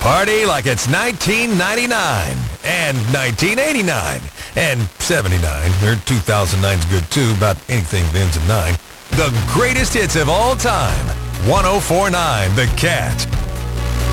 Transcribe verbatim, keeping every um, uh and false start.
Party like it's nineteen ninety-nine and nineteen eighty-nine and seventy-nine, or two thousand nine's good too, about anything that ends in nine. The greatest hits of all time. one oh four point nine The Cat.